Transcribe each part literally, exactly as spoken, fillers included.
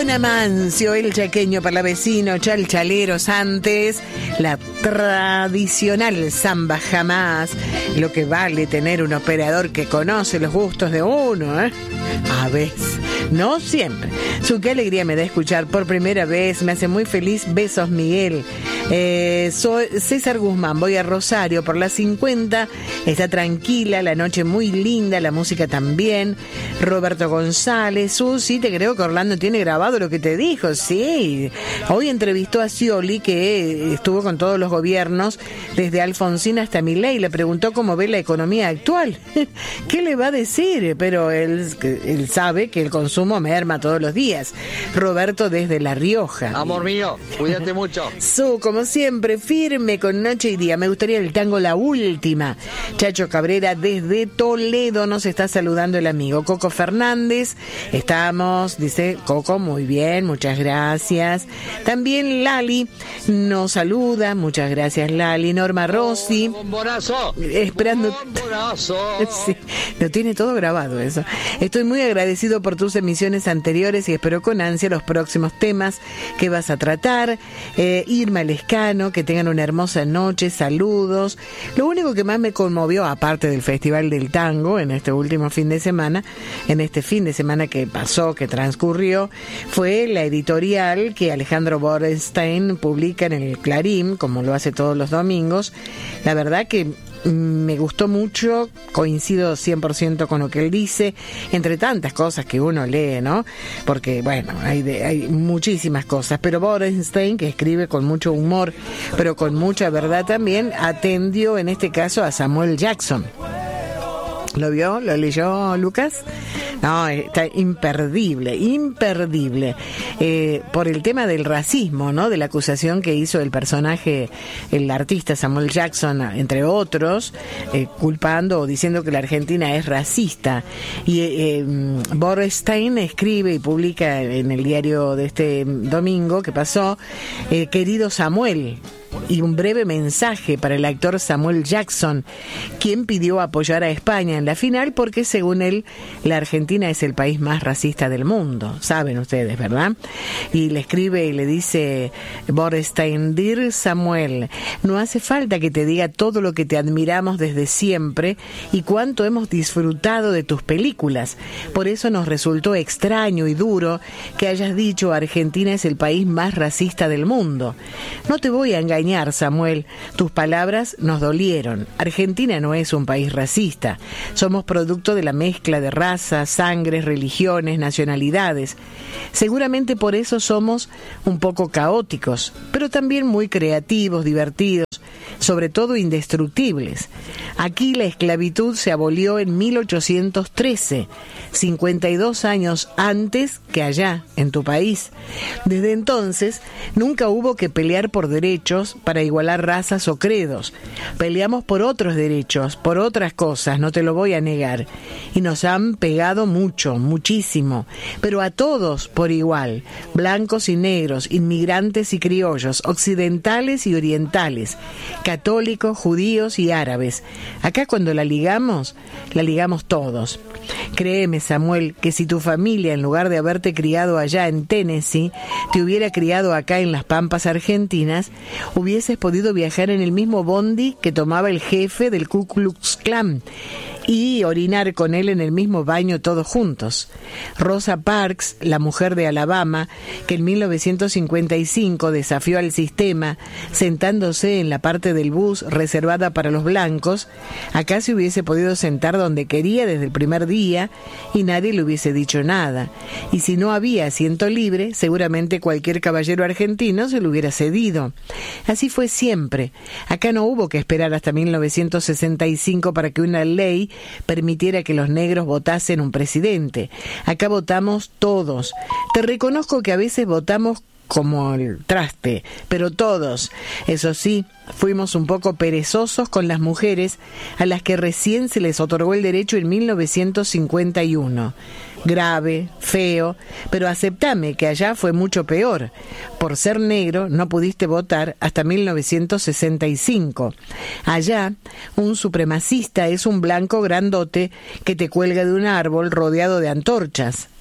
Juan Amancio, el chaqueño parlavecino, chalchaleros antes, la tradicional samba jamás, lo que vale tener un operador que conoce los gustos de uno, ¿eh? A veces, no siempre. Su qué alegría me da escuchar por primera vez, me hace muy feliz. Besos, Miguel. Eh, soy César Guzmán, voy a Rosario por las cincuenta, está tranquila, la noche muy linda, la música también. Roberto González, Susi, te creo que Orlando tiene grabado lo que te dijo, sí. Hoy entrevistó a Scioli, que estuvo con todos los gobiernos, desde Alfonsín hasta Milei, le preguntó cómo ve la economía actual. ¿Qué le va a decir? Pero él, él sabe que el consumo merma todos los días. Roberto desde La Rioja. Amor mío, cuídate mucho. Su, como siempre, firme con noche y día. Me gustaría el tango La Última. Chacho Cabrera desde Toledo nos está saludando el amigo. Coco Fernández, estamos, dice Coco, muy bien, muchas gracias. También Lali nos saluda, muchas gracias Lali. Norma Rossi, bombonazo, esperando. Bombonazo. Sí, lo tiene todo grabado eso. Estoy muy agradecido por tus emisiones anteriores y espero con ansia los próximos temas que vas a tratar. Eh, Irma Lescano, que tengan una hermosa noche, saludos. Lo único que más me conmovió, aparte del Festival del Tango en este último fin de semana, en este fin de semana que pasó, que transcurrió, fue la editorial que Alejandro Borenstein publica en el Clarín, como lo hace todos los domingos. La verdad que me gustó mucho, coincido cien por ciento con lo que él dice, entre tantas cosas que uno lee, ¿no? Porque, bueno, hay, de, hay muchísimas cosas, pero Borenstein, que escribe con mucho humor, pero con mucha verdad también, atendió en este caso a Samuel Jackson. ¿Lo vio? ¿Lo leyó, Lucas? No, está imperdible, imperdible. Eh, por el tema del racismo, ¿no? De la acusación que hizo el personaje, el artista Samuel Jackson, entre otros, eh, culpando o diciendo que la Argentina es racista. Y eh, Borenstein escribe y publica en el diario de este domingo que pasó, eh, querido Samuel, y un breve mensaje para el actor Samuel Jackson, quien pidió apoyar a España en la final porque, según él, la Argentina es el país más racista del mundo. Saben ustedes, ¿verdad? Y le escribe y le dice Borenstein: Dear Samuel, no hace falta que te diga todo lo que te admiramos desde siempre y cuánto hemos disfrutado de tus películas. Por eso nos resultó extraño y duro que hayas dicho Argentina es el país más racista del mundo. No te voy a engañar, Samuel, tus palabras nos dolieron. Argentina no es un país racista. Somos producto de la mezcla de razas, sangres, religiones, nacionalidades. Seguramente por eso somos un poco caóticos, pero también muy creativos, divertidos, sobre todo indestructibles. Aquí la esclavitud se abolió en mil ochocientos trece, cincuenta y dos años antes que allá, en tu país. Desde entonces, nunca hubo que pelear por derechos para igualar razas o credos. Peleamos por otros derechos, por otras cosas, no te lo voy a negar. Y nos han pegado mucho, muchísimo, pero a todos por igual, blancos y negros, inmigrantes y criollos, occidentales y orientales, católicos, judíos y árabes. Acá cuando la ligamos, la ligamos todos. Créeme, Samuel, que si tu familia, en lugar de haberte criado allá en Tennessee, te hubiera criado acá en las Pampas argentinas, hubieses podido viajar en el mismo bondi que tomaba el jefe del Ku Klux Klan y orinar con él en el mismo baño todos juntos. Rosa Parks, la mujer de Alabama, que en mil novecientos cincuenta y cinco desafió al sistema sentándose en la parte del bus reservada para los blancos, acá se hubiese podido sentar donde quería desde el primer día y nadie le hubiese dicho nada. Y si no había asiento libre, seguramente cualquier caballero argentino se lo hubiera cedido. Así fue siempre. Acá no hubo que esperar hasta mil novecientos sesenta y cinco para que una ley permitiera que los negros votasen un presidente. Acá votamos todos. Te reconozco que a veces votamos como el traste, pero todos. Eso sí, fuimos un poco perezosos con las mujeres a las que recién se les otorgó el derecho en mil novecientos cincuenta y uno. Grave, feo, pero aceptame que allá fue mucho peor. Por ser negro no pudiste votar hasta mil novecientos sesenta y cinco. Allá, un supremacista es un blanco grandote que te cuelga de un árbol rodeado de antorchas.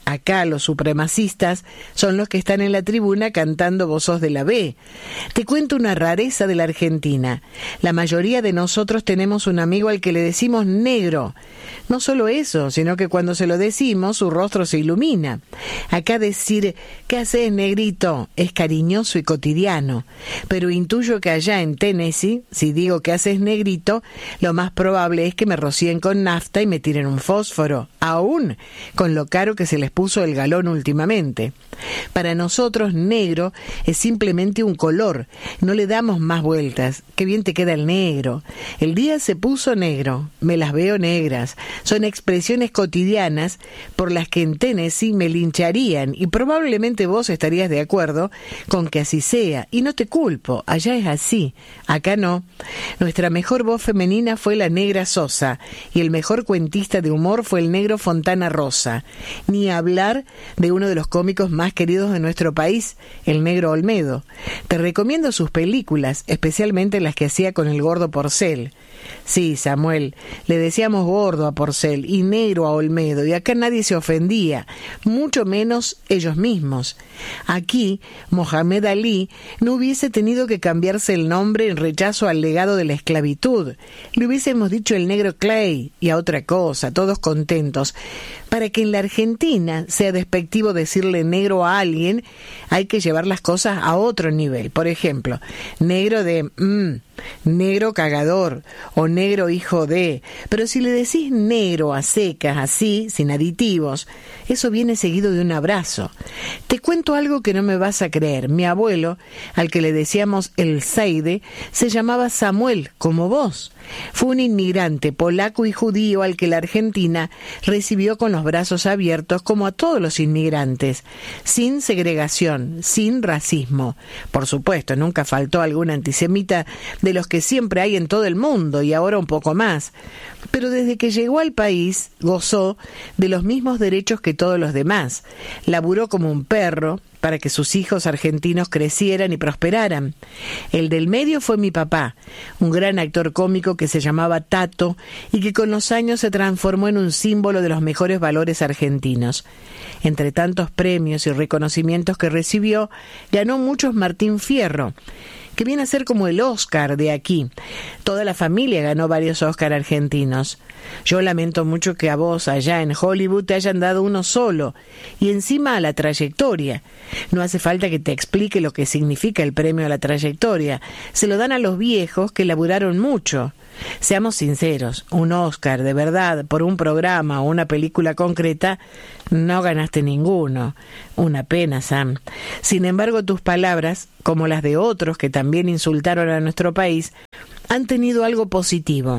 Acá los supremacistas son los que están en la tribuna cantando Vos sos de la B. Te cuento una rareza de la Argentina. La mayoría de nosotros tenemos un amigo al que le decimos negro. No solo eso, sino que cuando se lo decimos, su rostro se ilumina. Acá decir, ¿qué haces, negrito?, es cariñoso y cotidiano. Pero intuyo que allá en Tennessee, si digo ¿qué haces, negrito?, lo más probable es que me rocíen con nafta y me tiren un fósforo, aún con lo caro que se les puso el galón últimamente. Para nosotros, negro es simplemente un color, no le damos más vueltas. Qué bien te queda el negro. El día se puso negro, me las veo negras. Son expresiones cotidianas por las que en Tennessee me lincharían, y probablemente vos estarías de acuerdo con que así sea, y no te culpo, allá es así, acá no. Nuestra mejor voz femenina fue la negra Sosa, y el mejor cuentista de humor fue el negro Fontana Rosa. Ni hablar de uno de los cómicos más queridos de nuestro país, el negro Olmedo. Te recomiendo sus películas, especialmente las que hacía con el gordo Porcel. Sí, Samuel, le decíamos gordo a Porcel y negro a Olmedo, y acá nadie se ofendía, mucho menos ellos mismos. Aquí, Mohamed Ali no hubiese tenido que cambiarse el nombre en rechazo al legado de la esclavitud. Le hubiésemos dicho el negro Clay y a otra cosa, todos contentos. Para que en la Argentina sea despectivo decirle negro a alguien, hay que llevar las cosas a otro nivel. Por ejemplo, negro de mmm, negro cagador o negro hijo de. Pero si le decís negro a secas, así, sin aditivos, eso viene seguido de un abrazo. Te cuento algo que no me vas a creer. Mi abuelo, al que le decíamos el Seide, se llamaba Samuel, como vos. Fue un inmigrante polaco y judío al que la Argentina recibió con los brazos abiertos, como a todos los inmigrantes, sin segregación, sin racismo. Por supuesto, nunca faltó algún antisemita de los que siempre hay en todo el mundo, y ahora un poco más. Pero desde que llegó al país, gozó de los mismos derechos que todos los demás. Laburó como un perro para que sus hijos argentinos crecieran y prosperaran. El del medio fue mi papá, un gran actor cómico que se llamaba Tato y que con los años se transformó en un símbolo de los mejores valores argentinos. Entre tantos premios y reconocimientos que recibió, ganó muchos Martín Fierro, que viene a ser como el Oscar de aquí. Toda la familia ganó varios Oscar argentinos. Yo lamento mucho que a vos allá en Hollywood te hayan dado uno solo, y encima a la trayectoria. No hace falta que te explique lo que significa el premio a la trayectoria. Se lo dan a los viejos que laburaron mucho. Seamos sinceros, un Oscar de verdad por un programa o una película concreta, no ganaste ninguno. Una pena, Sam. Sin embargo, tus palabras, como las de otros que también insultaron a nuestro país, han tenido algo positivo.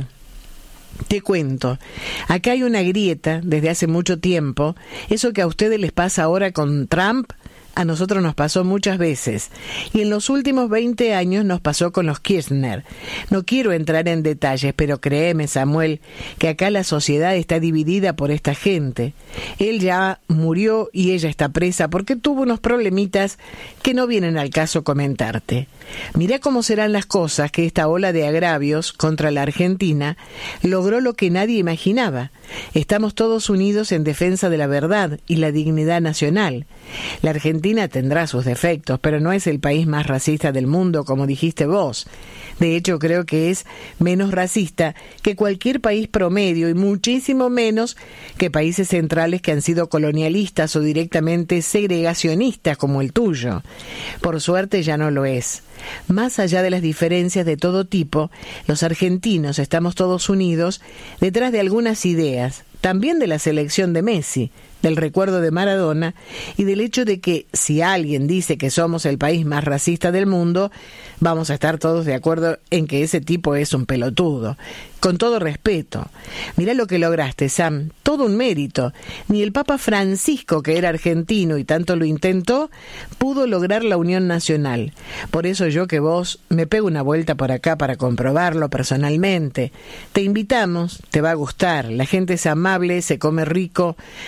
Te cuento, acá hay una grieta desde hace mucho tiempo. Eso que a ustedes les pasa ahora con Trump, a nosotros nos pasó muchas veces, y en los últimos veinte años nos pasó con los Kirchner. No quiero entrar en detalles, pero créeme, Samuel, que acá la sociedad está dividida por esta gente. Él ya murió y ella está presa porque tuvo unos problemitas que no vienen al caso comentarte. Mirá cómo serán las cosas que esta ola de agravios contra la Argentina logró lo que nadie imaginaba. Estamos todos unidos en defensa de la verdad y la dignidad nacional. La Argentina tendrá sus defectos, pero no es el país más racista del mundo, como dijiste vos. De hecho, creo que es menos racista que cualquier país promedio y muchísimo menos que países centrales que han sido colonialistas o directamente segregacionistas como el tuyo. Por suerte ya no lo es. Más allá de las diferencias de todo tipo, los argentinos estamos todos unidos detrás de algunas ideas, también de la selección de Messi, del recuerdo de Maradona y del hecho de que si alguien dice que somos el país más racista del mundo, vamos a estar todos de acuerdo en que ese tipo es un pelotudo. Con todo respeto. Mirá lo que lograste, Sam. Todo un mérito. Ni el Papa Francisco, que era argentino y tanto lo intentó, pudo lograr la unión nacional. Por eso yo que vos me pego una vuelta por acá para comprobarlo personalmente. Te invitamos, te va a gustar. La gente es amable, se come rico, hay muy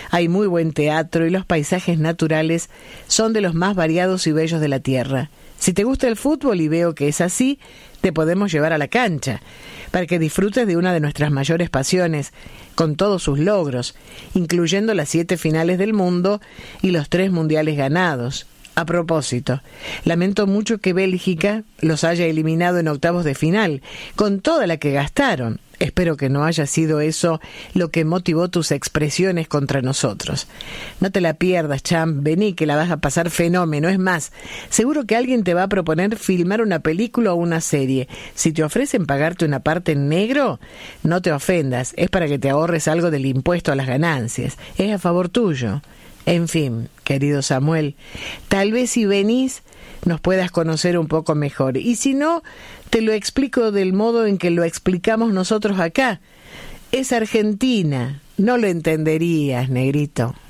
buen teatro y los paisajes naturales son de los más variados y bellos de la tierra. Si te gusta el fútbol y veo que es así, te podemos llevar a la cancha, para que disfrutes de una de nuestras mayores pasiones, con todos sus logros, incluyendo las siete finales del mundo y los tres mundiales ganados. A propósito, lamento mucho que Bélgica los haya eliminado en octavos de final, con toda la que gastaron. Espero que no haya sido eso lo que motivó tus expresiones contra nosotros. No te la pierdas, Champ, vení que la vas a pasar fenómeno. Es más, seguro que alguien te va a proponer filmar una película o una serie. Si te ofrecen pagarte una parte en negro, no te ofendas, es para que te ahorres algo del impuesto a las ganancias. Es a favor tuyo. En fin, querido Samuel, tal vez si venís nos puedas conocer un poco mejor. Y si no, te lo explico del modo en que lo explicamos nosotros acá. Es Argentina, no lo entenderías, negrito.